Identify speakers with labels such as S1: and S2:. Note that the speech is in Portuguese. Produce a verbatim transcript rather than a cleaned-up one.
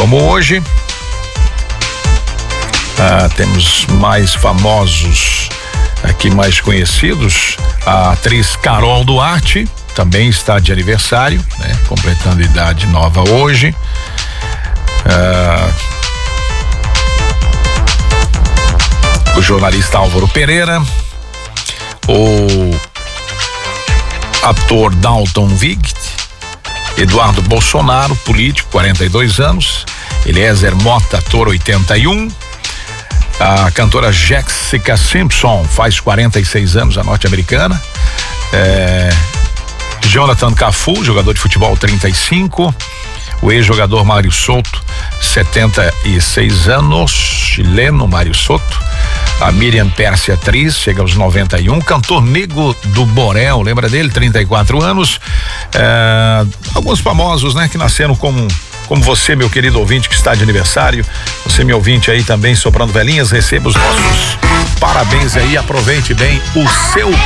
S1: como hoje. Ah, temos mais famosos aqui, mais conhecidos. A atriz Carol Duarte também está de aniversário, né? Completando idade nova hoje. Ah, o jornalista Álvaro Pereira, o ator Dalton Vigt, Eduardo Bolsonaro, político, quarenta e dois anos, Eliezer Mota, ator, oitenta e um, a cantora Jessica Simpson, faz quarenta e seis anos, a norte-americana, é, Jonathan Cafu, jogador de futebol, trinta e cinco, o ex-jogador Mário Soto, setenta e seis anos, chileno Mário Soto, a Miriam Pérsia, atriz, chega aos noventa e um, cantor Nego do Borel, lembra dele? trinta e quatro anos, é, alguns famosos, né, que nasceram como como você, meu querido ouvinte que está de aniversário, você, meu ouvinte aí também soprando velhinhas, receba os nossos parabéns aí, aproveite bem o seu